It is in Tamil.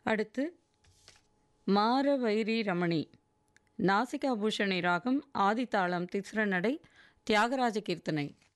அடுத்து மாரவைரி ரமணி, நாசிகாபூஷணி ராகம், ஆதித்தாளம், திஸ்ர நடை, தியாகராஜ கீர்த்தனை.